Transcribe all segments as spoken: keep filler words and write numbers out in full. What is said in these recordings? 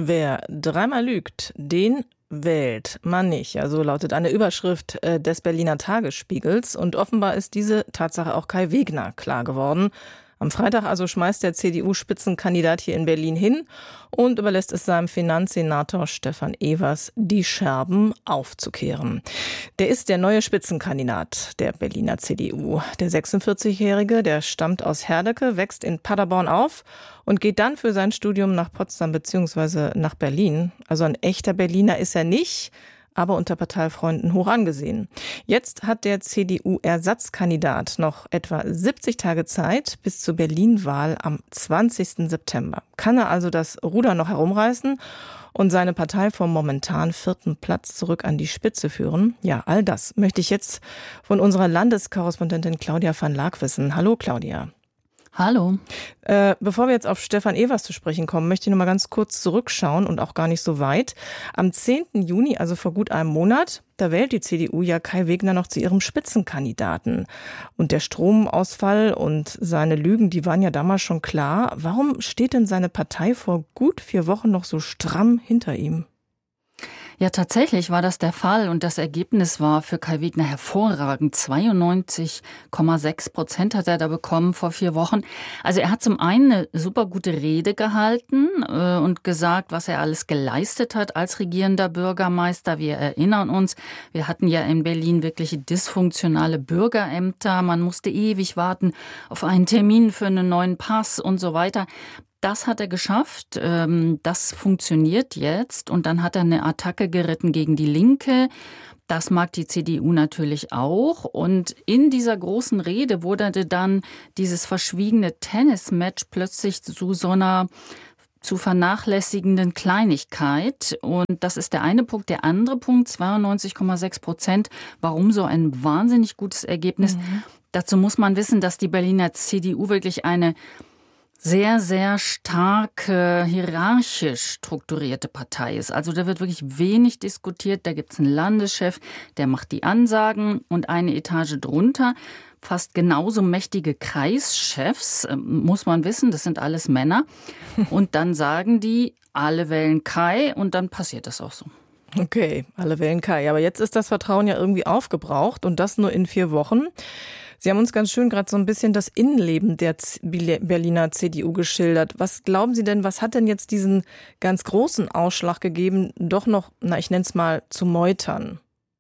Wer dreimal lügt, den wählt man nicht. Ja, so lautet eine Überschrift des Berliner Tagesspiegels. Und offenbar ist diese Tatsache auch Kai Wegner klar geworden. Am Freitag also schmeißt der C D U-Spitzenkandidat hier in Berlin hin und überlässt es seinem Finanzsenator Stefan Evers, die Scherben aufzukehren. Der ist der neue Spitzenkandidat der Berliner C D U. Der sechsundvierzigjährige, der stammt aus Herdecke, wächst in Paderborn auf und geht dann für sein Studium nach Potsdam bzw. nach Berlin. Also ein echter Berliner ist er nicht, aber unter Parteifreunden hoch angesehen. Jetzt hat der C D U-Ersatzkandidat noch etwa siebzig Tage Zeit bis zur Berlin-Wahl am zwanzigsten September. Kann er also das Ruder noch herumreißen und seine Partei vom momentan vierten Platz zurück an die Spitze führen? Ja, all das möchte ich jetzt von unserer Landeskorrespondentin Claudia van Laak wissen. Hallo Claudia. Hallo. Äh, bevor wir jetzt auf Stefan Evers zu sprechen kommen, möchte ich noch mal ganz kurz zurückschauen und auch gar nicht so weit. Am zehnten Juni, also vor gut einem Monat, da wählt die C D U ja Kai Wegner noch zu ihrem Spitzenkandidaten. Und der Stromausfall und seine Lügen, die waren ja damals schon klar. Warum steht denn seine Partei vor gut vier Wochen noch so stramm hinter ihm? Ja, tatsächlich war das der Fall und das Ergebnis war für Kai Wegner hervorragend. zweiundneunzig Komma sechs Prozent hat er da bekommen vor vier Wochen. Also er hat zum einen eine super gute Rede gehalten äh, und gesagt, was er alles geleistet hat als regierender Bürgermeister. Wir erinnern uns, wir hatten ja in Berlin wirklich dysfunktionale Bürgerämter. Man musste ewig warten auf einen Termin für einen neuen Pass und so weiter. Das hat er geschafft, das funktioniert jetzt und dann hat er eine Attacke geritten gegen die Linke. Das mag die C D U natürlich auch und in dieser großen Rede wurde dann dieses verschwiegene Tennismatch plötzlich zu so einer zu vernachlässigenden Kleinigkeit und das ist der eine Punkt. Der andere Punkt, zweiundneunzig Komma sechs Prozent, warum so ein wahnsinnig gutes Ergebnis? Mhm. Dazu muss man wissen, dass die Berliner C D U wirklich eine sehr, sehr stark äh, hierarchisch strukturierte Partei ist. Also da wird wirklich wenig diskutiert. Da gibt es einen Landeschef, der macht die Ansagen und eine Etage drunter fast genauso mächtige Kreischefs, äh, muss man wissen, das sind alles Männer. Und dann sagen die, alle wählen Kai und dann passiert das auch so. Okay, alle wählen Kai. Aber jetzt ist das Vertrauen ja irgendwie aufgebraucht und das nur in vier Wochen. Sie haben uns ganz schön gerade so ein bisschen das Innenleben der Berliner C D U geschildert. Was glauben Sie denn, was hat denn jetzt diesen ganz großen Ausschlag gegeben, doch noch, na ich nenne es mal, zu meutern?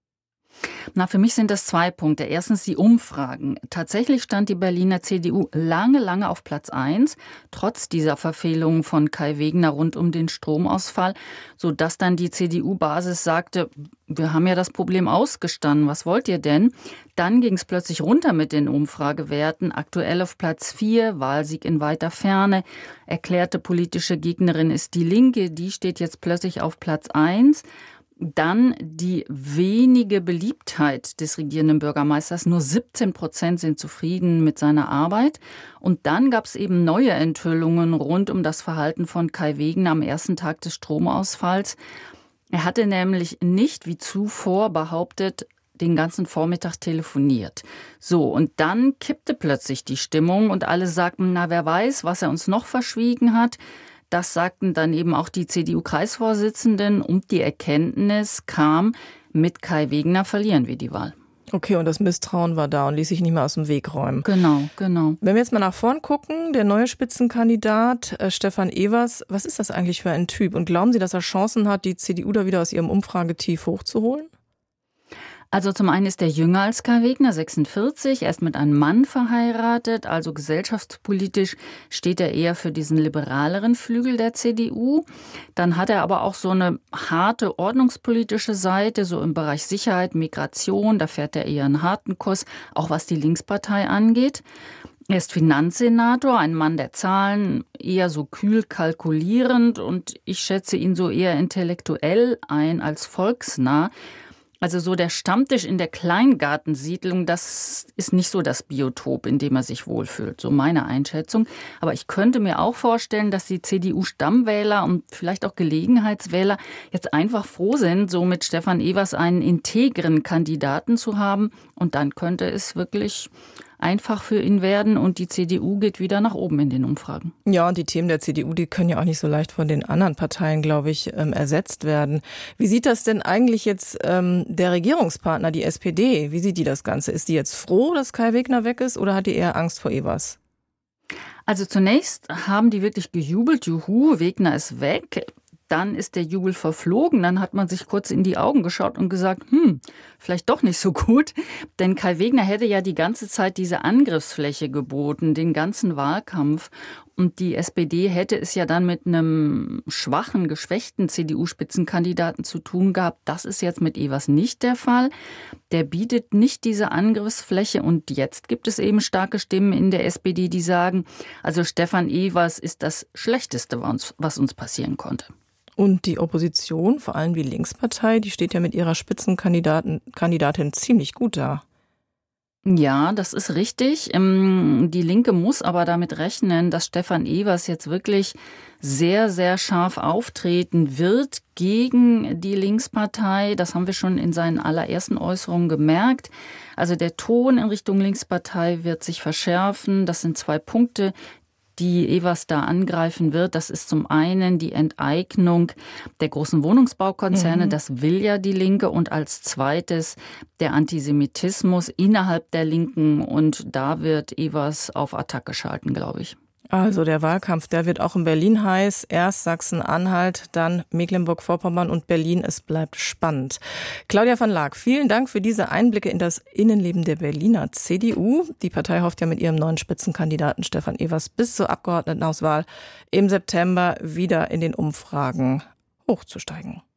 Na, für mich sind das zwei Punkte. Erstens die Umfragen. Tatsächlich stand die Berliner C D U lange, lange auf Platz eins, trotz dieser Verfehlungen von Kai Wegner rund um den Stromausfall, sodass dann die C D U-Basis sagte, wir haben ja das Problem ausgestanden, was wollt ihr denn? Dann ging es plötzlich runter mit den Umfragewerten, aktuell auf Platz vier, Wahlsieg in weiter Ferne. Erklärte politische Gegnerin ist die Linke, die steht jetzt plötzlich auf Platz eins. Dann die wenige Beliebtheit des regierenden Bürgermeisters. Nur siebzehn Prozent sind zufrieden mit seiner Arbeit. Und dann gab es eben neue Enthüllungen rund um das Verhalten von Kai Wegner am ersten Tag des Stromausfalls. Er hatte nämlich nicht, wie zuvor behauptet, den ganzen Vormittag telefoniert. So, und dann kippte plötzlich die Stimmung und alle sagten, na, wer weiß, was er uns noch verschwiegen hat. Das sagten dann eben auch die C D U-Kreisvorsitzenden und die Erkenntnis kam, mit Kai Wegner verlieren wir die Wahl. Okay, und das Misstrauen war da und ließ sich nicht mehr aus dem Weg räumen. Genau, genau. Wenn wir jetzt mal nach vorn gucken, der neue Spitzenkandidat äh, Stefan Evers, was ist das eigentlich für ein Typ? Und glauben Sie, dass er Chancen hat, die C D U da wieder aus ihrem Umfragetief hochzuholen? Also zum einen ist er jünger als Kai Wegner, sechsundvierzig, er ist mit einem Mann verheiratet, also gesellschaftspolitisch steht er eher für diesen liberaleren Flügel der C D U. Dann hat er aber auch so eine harte ordnungspolitische Seite, so im Bereich Sicherheit, Migration, da fährt er eher einen harten Kurs, auch was die Linkspartei angeht. Er ist Finanzsenator, ein Mann der Zahlen, eher so kühl kalkulierend und ich schätze ihn so eher intellektuell ein als volksnah. Also so der Stammtisch in der Kleingartensiedlung, das ist nicht so das Biotop, in dem er sich wohlfühlt, so meine Einschätzung. Aber ich könnte mir auch vorstellen, dass die C D U-Stammwähler und vielleicht auch Gelegenheitswähler jetzt einfach froh sind, so mit Stefan Evers einen integren Kandidaten zu haben. Und dann könnte es wirklich einfach für ihn werden und die C D U geht wieder nach oben in den Umfragen. Ja, und die Themen der C D U, die können ja auch nicht so leicht von den anderen Parteien, glaube ich, ähm, ersetzt werden. Wie sieht das denn eigentlich jetzt ähm, der Regierungspartner, die S P D? Wie sieht die das Ganze? Ist die jetzt froh, dass Kai Wegner weg ist, oder hat die eher Angst vor Evers? Also zunächst haben die wirklich gejubelt, juhu, Wegner ist weg. Dann ist der Jubel verflogen, dann hat man sich kurz in die Augen geschaut und gesagt, hm, vielleicht doch nicht so gut. Denn Kai Wegner hätte ja die ganze Zeit diese Angriffsfläche geboten, den ganzen Wahlkampf. Und die S P D hätte es ja dann mit einem schwachen, geschwächten C D U-Spitzenkandidaten zu tun gehabt. Das ist jetzt mit Evers nicht der Fall. Der bietet nicht diese Angriffsfläche. Und jetzt gibt es eben starke Stimmen in der S P D, die sagen, also Stefan Evers ist das Schlechteste, was uns passieren konnte. Und die Opposition, vor allem die Linkspartei, die steht ja mit ihrer Spitzenkandidatin Kandidatin ziemlich gut da. Ja, das ist richtig. Die Linke muss aber damit rechnen, dass Stefan Evers jetzt wirklich sehr, sehr scharf auftreten wird gegen die Linkspartei. Das haben wir schon in seinen allerersten Äußerungen gemerkt. Also der Ton in Richtung Linkspartei wird sich verschärfen. Das sind zwei Punkte, die Evers da angreifen wird. Das ist zum einen die Enteignung der großen Wohnungsbaukonzerne. Mhm. Das will ja die Linke. Und als zweites der Antisemitismus innerhalb der Linken. Und da wird Evers auf Attacke schalten, glaube ich. Also der Wahlkampf, der wird auch in Berlin heiß. Erst Sachsen-Anhalt, dann Mecklenburg-Vorpommern und Berlin. Es bleibt spannend. Claudia van Laak, vielen Dank für diese Einblicke in das Innenleben der Berliner C D U. Die Partei hofft ja mit ihrem neuen Spitzenkandidaten Stefan Evers bis zur Abgeordnetenauswahl im September wieder in den Umfragen hochzusteigen.